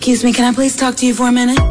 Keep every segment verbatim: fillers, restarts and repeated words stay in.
Excuse me, can I please talk to you for a minute?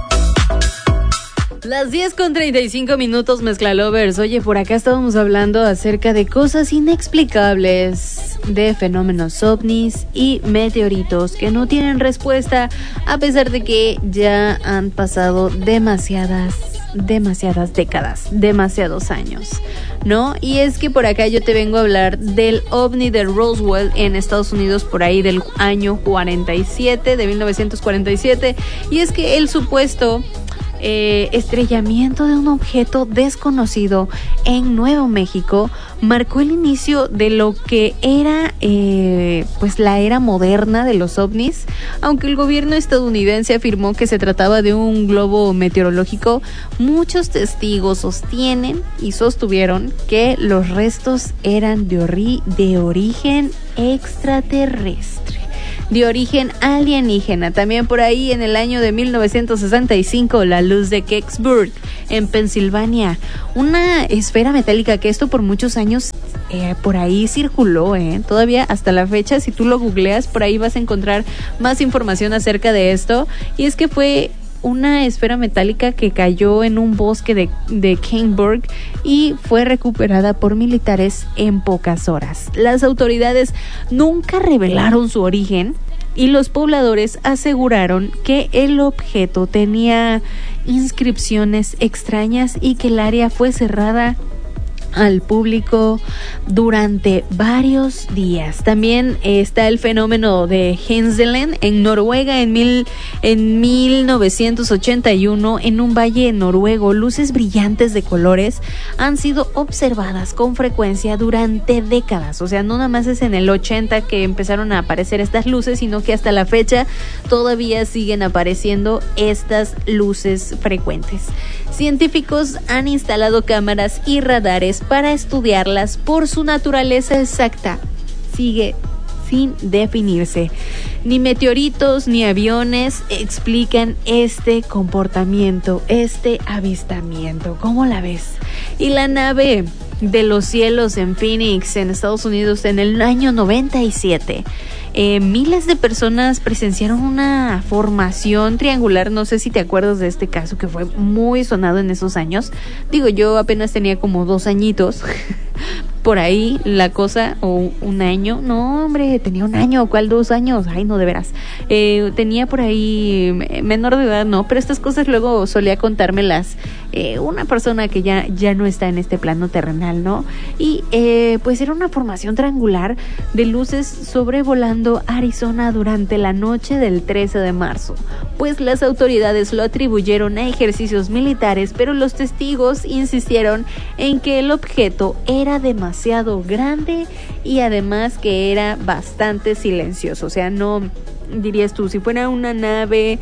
Las diez con treinta y cinco minutos, Mezclalovers. Oye, por acá estábamos hablando acerca de cosas inexplicables, de fenómenos ovnis y meteoritos que no tienen respuesta, a pesar de que ya han pasado demasiadas, demasiadas décadas, demasiados años, ¿no? Y es que por acá yo te vengo a hablar del ovni de Roswell en Estados Unidos, por ahí del año cuarenta y siete, de mil novecientos cuarenta y siete, y es que el supuesto Eh, estrellamiento de un objeto desconocido en Nuevo México marcó el inicio de lo que era eh, pues la era moderna de los ovnis. Aunque el gobierno estadounidense afirmó que se trataba de un globo meteorológico, muchos testigos sostienen y sostuvieron que los restos eran de, ori- de origen extraterrestre, de origen alienígena. También por ahí en el año de mil novecientos sesenta y cinco, la luz de Kecksburg en Pensilvania, una esfera metálica que esto por muchos años eh, por ahí circuló, eh. todavía hasta la fecha, si tú lo googleas, por ahí vas a encontrar más información acerca de esto. Y es que fue una esfera metálica que cayó en un bosque de, de Kecksburg y fue recuperada por militares en pocas horas. Las autoridades nunca revelaron su origen y los pobladores aseguraron que el objeto tenía inscripciones extrañas y que el área fue cerrada al público durante varios días. También está el fenómeno de Henselen en Noruega en, mil, en mil novecientos ochenta y uno. En un valle noruego, luces brillantes de colores han sido observadas con frecuencia durante décadas. O sea, no nada más es en el ochenta que empezaron a aparecer estas luces, sino que hasta la fecha todavía siguen apareciendo estas luces frecuentes. Científicos han instalado cámaras y radares para estudiarlas por su naturaleza exacta. Sigue sin definirse. Ni meteoritos ni aviones explican este comportamiento, este avistamiento. ¿Cómo la ves? Y la nave de los cielos en Phoenix, en Estados Unidos, en el año noventa y siete. Eh, miles de personas presenciaron una formación triangular. No sé si te acuerdas de este caso que fue muy sonado en esos años. Digo, yo apenas tenía como dos añitos por ahí la cosa, o un año. No, hombre, tenía un año, ¿cuál dos años? Ay, no, de veras. Eh, tenía por ahí menor de edad, no, pero estas cosas luego solía contármelas eh, una persona que ya, ya no está en este plano terrenal, ¿no? Y eh, pues era una formación triangular de luces sobrevolando Arizona durante la noche del trece de marzo. Pues las autoridades lo atribuyeron a ejercicios militares, pero los testigos insistieron en que el objeto era demasiado grande y además que era bastante silencioso. O sea, no dirías tú, si fuera una nave,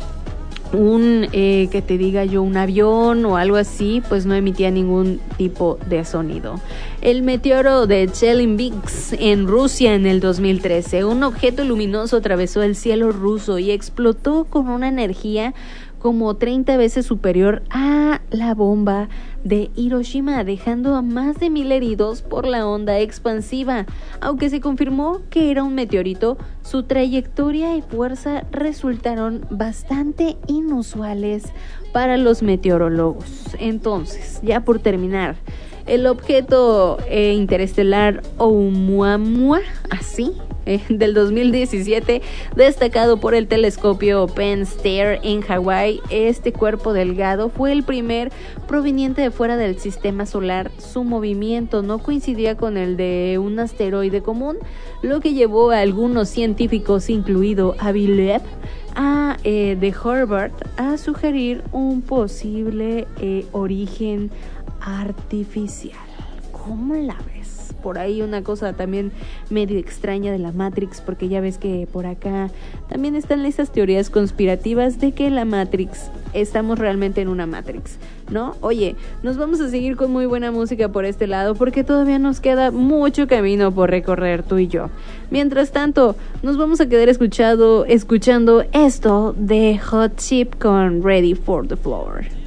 un, eh, que te diga yo, un avión o algo así, pues no emitía ningún tipo de sonido. El meteoro de Chelyabinsk en Rusia en el dos mil trece, un objeto luminoso atravesó el cielo ruso y explotó con una energía como treinta veces superior a la bomba de Hiroshima, dejando a más de mil heridos por la onda expansiva. Aunque se confirmó que era un meteorito, su trayectoria y fuerza resultaron bastante inusuales para los meteorólogos. Entonces, ya por terminar, el objeto eh, interestelar Oumuamua, así, eh, del dos mil diecisiete, destacado por el telescopio Penn-Stair en Hawái. Este cuerpo delgado fue el primer proveniente de fuera del sistema solar. Su movimiento no coincidía con el de un asteroide común, lo que llevó a algunos científicos, incluido Avi Loeb, a, eh, de Harvard, a sugerir un posible eh, origen artificial. ¿Cómo la ves? Por ahí una cosa también medio extraña de la Matrix, porque ya ves que por acá también están esas teorías conspirativas de que la Matrix, estamos realmente en una Matrix, ¿no? Oye, nos vamos a seguir con muy buena música por este lado, porque todavía nos queda mucho camino por recorrer tú y yo. Mientras tanto, nos vamos a quedar escuchado, escuchando esto de Hot Chip con Ready for the Floor.